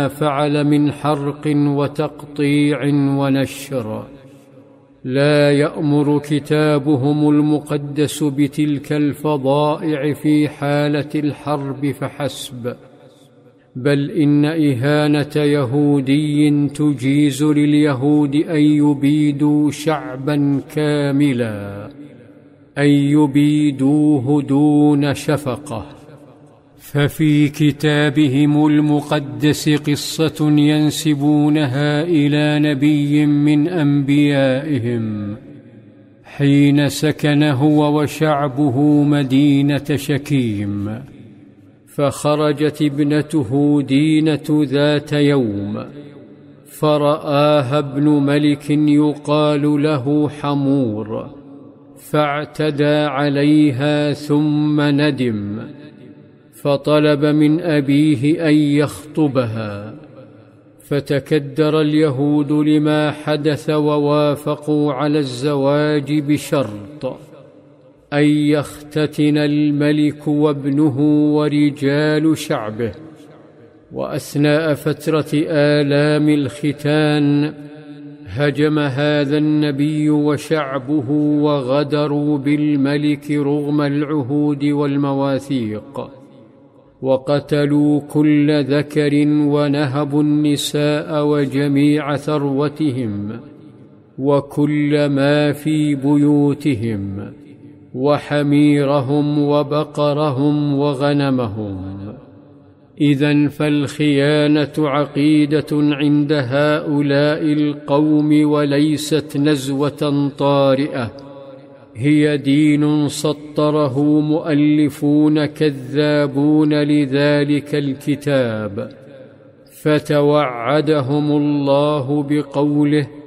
ما فعل من حرق وتقطيع ونشر. لا يأمر كتابهم المقدس بتلك الفظائع في حالة الحرب فحسب، بل إن إهانة يهودي تجيز لليهود أن يبيدوا شعبا كاملا، أن يبيدوه دون شفقة. ففي كتابهم المقدس قصة ينسبونها إلى نبي من أنبيائهم حين سكن هو وشعبه مدينة شكيم، فخرجت ابنته دينة ذات يوم، فرآها ابن ملك يقال له حمور، فاعتدى عليها ثم ندم، فطلب من أبيه أن يخطبها، فتكدر اليهود لما حدث ووافقوا على الزواج بشرط أن يختتن الملك وابنه ورجال شعبه. وأثناء فترة آلام الختان هجم هذا النبي وشعبه وغدروا بالملك رغم العهود والمواثيق، وقتلوا كل ذكر ونهبوا النساء وجميع ثروتهم وكل ما في بيوتهم وحميرهم وبقرهم وغنمهم. إذن فالخيانة عقيدة عند هؤلاء القوم وليست نزوة طارئة، هي دين سطره مؤلفون كذابون لذلك الكتاب، فتوعدهم الله بقوله: